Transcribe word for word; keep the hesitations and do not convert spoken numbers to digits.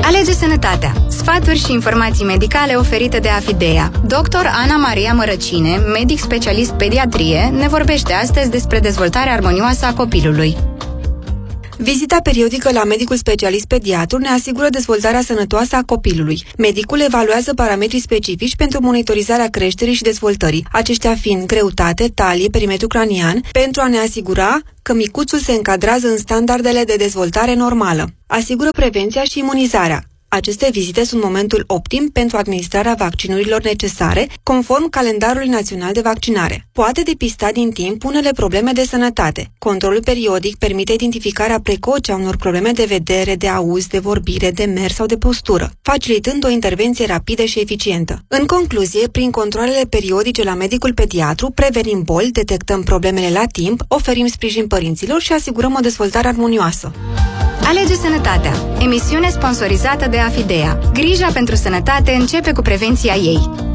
Alege sănătatea. Sfaturi și informații medicale oferite de Afidea. doctor Ana Maria Mărăcine, medic specialist pediatrie, ne vorbește astăzi despre dezvoltarea armonioasă a copilului. Vizita periodică la medicul specialist pediatru ne asigură dezvoltarea sănătoasă a copilului. Medicul evaluează parametrii specifici pentru monitorizarea creșterii și dezvoltării, aceștia fiind greutate, talie, perimetru cranian, pentru a ne asigura că micuțul se încadrează în standardele de dezvoltare normală. Asigură prevenția și imunizarea. Aceste vizite sunt momentul optim pentru administrarea vaccinurilor necesare, conform calendarului național de vaccinare. Poate depista din timp unele probleme de sănătate. Controlul periodic permite identificarea precoce a unor probleme de vedere, de auz, de vorbire, de mers sau de postură, facilitând o intervenție rapidă și eficientă. În concluzie, prin controalele periodice la medicul pediatru, prevenim boli, detectăm problemele la timp, oferim sprijin părinților și asigurăm o dezvoltare armonioasă. Alege sănătatea. Emisiune sponsorizată de Afidea. Grija pentru sănătate începe cu prevenția ei.